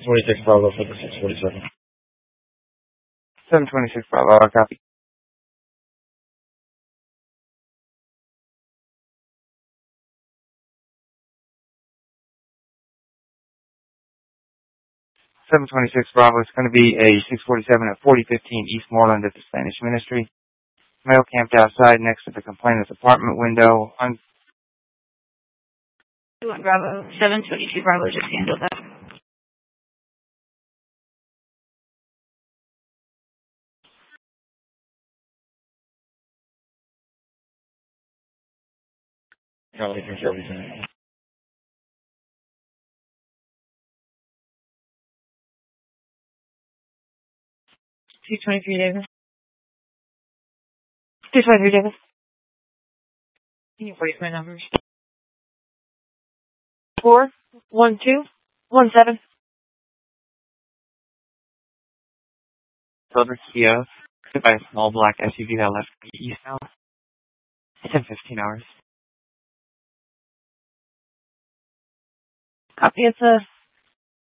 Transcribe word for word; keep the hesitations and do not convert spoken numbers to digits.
twenty-six Bravo for the six forty-seven. seven twenty-six Bravo, I copy. seven twenty-six Bravo, it's going to be a six forty-seven at forty fifteen East Moreland at the Spanish Ministry. Male camped outside next to the complainant's apartment window. Un- Bravo, seven twenty-two Bravo just handled that. Charlie from Shelby's in it. two twenty-three Davis. two twenty-three Davis. Can you voice my numbers? Four, one, two, one, seven. Silver Kia, hit by a small black S U V that left eastbound. ten fifteen hours. Copy, it's a